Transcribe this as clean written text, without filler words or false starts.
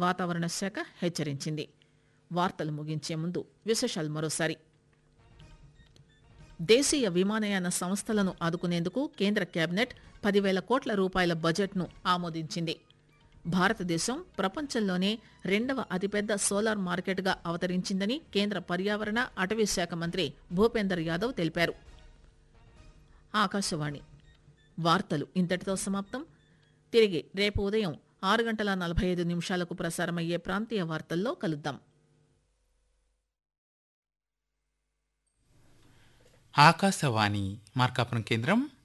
వాతావరణ శాఖ హెచ్చరించింది. వార్తలు ముగించే ముందు విశేషాలు మరోసారి. దేశీయ విమానయాన సంస్థలను ఆదుకునేందుకు కేంద్ర కేబినెట్ 10,000 కోట్ల రూపాయల బడ్జెట్ను ఆమోదించింది. భారతదేశం ప్రపంచంలోనే 2వ అతిపెద్ద సోలార్ మార్కెట్గా అవతరించిందని కేంద్ర పర్యావరణ అటవీ శాఖ మంత్రి భూపేందర్ యాదవ్ తెలిపారు. ఆకాశవాణి వార్తలు ఇంతటితో సమాప్తం. తిరిగి రేపు ఉదయం 6:45 ప్రసారమయ్యే ప్రాంతీయ వార్తల్లో కలుద్దాం. ఆకాశవాణి మార్కాపురం కేంద్రం